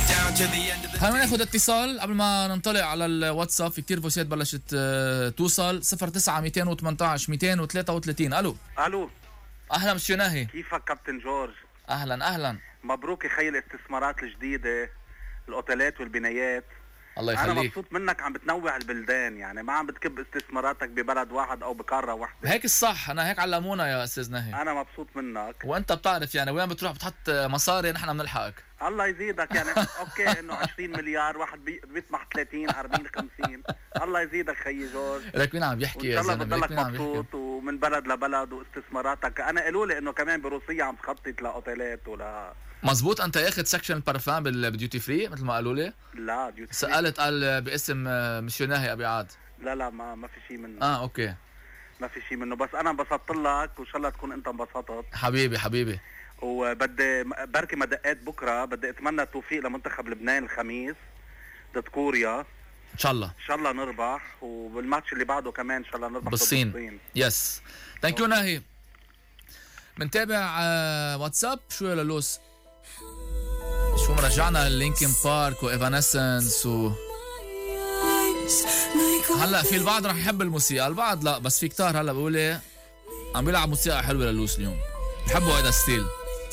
خلينا ناخذ اتصال قبل ما ننطلق على الواتساب. في كتير فويسات بلشت توصل. 09 218 233. الو اهلا مسيو ناهي، كيفك كابتن جورج؟ اهلا مبروك يا خي الاستثمارات الجديده، الاوتيلات والبنايات. الله يخليك. انا مبسوط منك، عم بتنوع البلدان، يعني ما عم بتكب استثماراتك ببلد واحد او بقاره واحده. هيك الصح، انا هيك علمونا يا استاذ ناهي. انا مبسوط منك، وانت بتعرف يعني وين بتروح بتحط مصاري نحن بنلحقك. الله يزيدك يعني. اوكي انه 20 مليار واحد بيطمح 30 40 50. الله يزيدك خيي جورج. لك مين عم يحكي يا زلمه؟ زلمه؟ بضلك مبسوط ومن بلد لبلد واستثماراتك. انا قالوا لي انه كمان بروسيا عم تخطط لاوتيلات ولا مزبوط. انت ياخذ سكشن البارفان بالديوتي فري مثل ما قالوا لي؟ لا ديوتي فري. سالت قال باسم مسيو ناهي ابي عاد. لا ما في شيء منه. اوكي ما في شيء منه، بس انا انبسطت لك وان شاء الله تكون انت انبسطت. حبيبي. وبدي بركي ما دقيت بكره، بدي اتمنى التوفيق لمنتخب لبنان الخميس ضد كوريا. ان شاء الله نربح، وبالماتش اللي بعده كمان ان شاء الله نربح بالصين. يس ثانك يو ناهي. بنتابع واتساب شو يا لولوس. شو مرجعنا لينكن بارك وايفانسنس هلا في البعض رح يحب الموسيقى، البعض لا، بس في كتار هلا بقول عم بيلعب موسيقى حلوه للوس اليوم، بحبوا هذا ستيل.